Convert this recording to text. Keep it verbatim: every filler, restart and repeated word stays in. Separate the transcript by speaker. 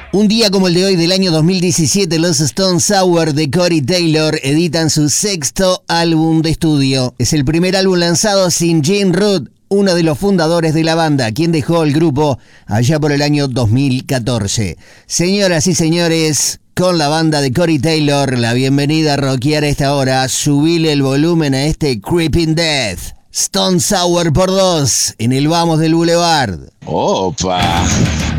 Speaker 1: Un día como el de hoy del año dos mil diecisiete, los Stone Sour de Corey Taylor editan su sexto álbum de estudio. Es el primer álbum lanzado sin Gene Root, uno de los fundadores de la banda, quien dejó el grupo allá por el año dos mil catorce. Señoras y señores, con la banda de Corey Taylor, la bienvenida a rockear a esta hora. Subile el volumen a este Creeping Death. Stone Sour por dos, en el Vamos del Boulevard.
Speaker 2: Opa.